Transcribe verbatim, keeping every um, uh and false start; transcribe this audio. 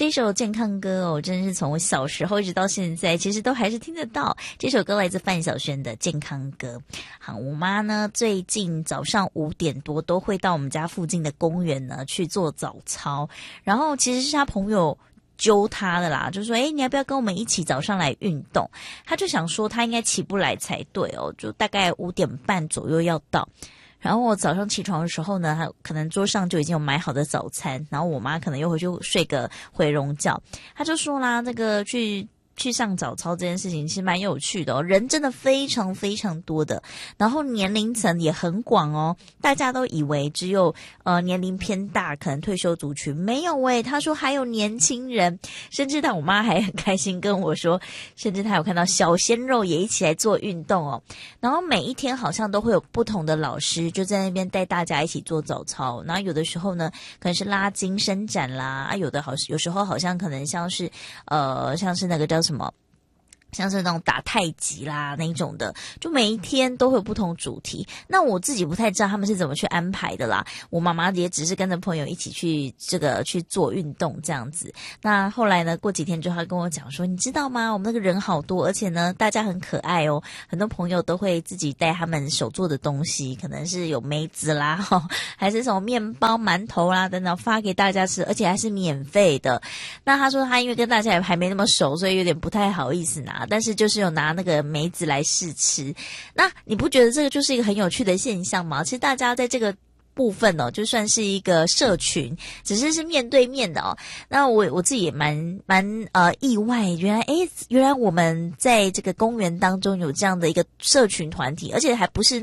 这首健康歌哦，真的是从我小时候一直到现在，其实都还是听得到。这首歌来自范晓萱的健康歌。好，我妈呢最近早上五点多都会到我们家附近的公园呢去做早操，然后其实是她朋友揪他的啦，就说诶你要不要跟我们一起早上来运动。他就想说他应该起不来才对哦，就大概五点半左右要到。然后我早上起床的时候呢，他可能桌上就已经有买好的早餐，然后我妈可能又回去睡个回笼觉。他就说啦，这个去去上早操这件事情是蛮有趣的哦，人真的非常非常多的，然后年龄层也很广哦。大家都以为只有呃年龄偏大，可能退休族群，没有诶，他说还有年轻人，甚至他我妈还很开心跟我说，甚至他有看到小鲜肉也一起来做运动哦。然后每一天好像都会有不同的老师就在那边带大家一起做早操，然后有的时候呢可能是拉筋伸展啦，啊有的好有时候好像可能像是呃像是那个叫什么，像是那种打太极啦那一种的，就每一天都会有不同主题。那我自己不太知道他们是怎么去安排的啦，我妈妈也只是跟着朋友一起去这个去做运动这样子。那后来呢，过几天之后他跟我讲说，你知道吗，我们那个人好多，而且呢大家很可爱哦，很多朋友都会自己带他们手做的东西，可能是有梅子啦、哦、还是什么面包馒头啦等等发给大家吃，而且还是免费的。那他说他因为跟大家也还没那么熟，所以有点不太好意思拿，但是就是有拿那个梅子来试吃。那你不觉得这个就是一个很有趣的现象吗？其实大家在这个部分哦，就算是一个社群，只是是面对面的哦。那我我自己也蛮蛮呃意外，原来诶原来我们在这个公园当中有这样的一个社群团体，而且还不是